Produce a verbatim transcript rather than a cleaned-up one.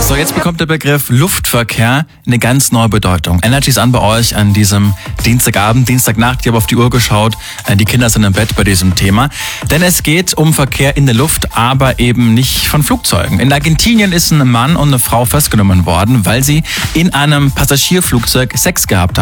So, jetzt bekommt der Begriff Luftverkehr eine ganz neue Bedeutung. Energy ist an bei euch an diesem Dienstagabend, Dienstagnacht. Ich habe auf die Uhr geschaut. Die Kinder sind im Bett bei diesem Thema. Denn es geht um Verkehr in der Luft, aber eben nicht von Flugzeugen. In Argentinien ist ein Mann und eine Frau festgenommen worden, weil sie in einem Passagierflugzeug Sex gehabt haben.